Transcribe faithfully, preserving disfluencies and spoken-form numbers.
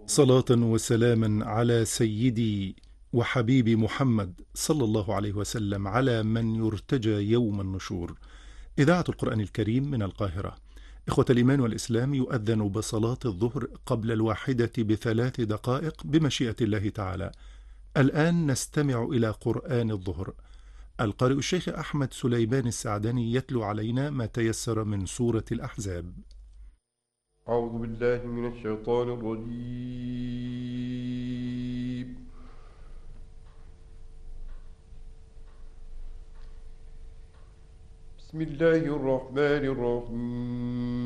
صلاة وسلاما على سيدي وحبيبي محمد صلى الله عليه وسلم، على من يرتجى يوم النشور. إذاعة القرآن الكريم من القاهرة. إخوة الإيمان والإسلام، يؤذن بصلاة الظهر قبل الواحدة بثلاث دقائق بمشيئة الله تعالى. الآن نستمع إلى قرآن الظهر. القارئ الشيخ أحمد سليمان السعدني يتلو علينا ما تيسر من سورة الأحزاب. أعوذ بالله من الشيطان الرجيم. بسم الله الرحمن الرحيم.